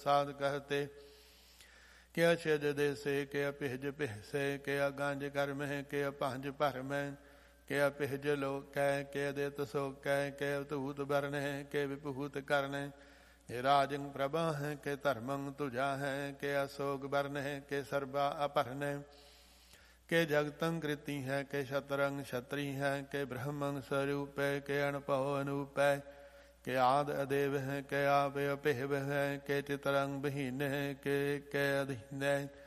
ਸਾਧ ਕਹਤੇ ਕਿ ਅਛਜ ਦੇਸੇ ਕਿ ਅਪਿਹਜ ਪਿਹਸੇ ਕਿ ਅਗੰਜ ਕਰਮਹਿ ਕਿ ਅਪੰਜ ਭਰਮੈ ਕਿ ਅਪਿਹਜ ਲੋਕੈ ਕਿ ਅਦਿਤ ਸੋਕੈ ਕਿ ਅਵਧੂਤ ਬਰਨਹਿ ਕਿ ਵਿਭੂਤ ਕਰਨੈ हे राजं प्रभा है के धर्मं तुझा है के अशोक बरन है के सर्वा अपहरण के जगतं कृति है के शतरंग क्षत्रि है के ब्रह्मं स्वरूप है के अणपव अनूप है के आद अदेव है के आप अपेहव है के चितरंग बहीन है के अधीन है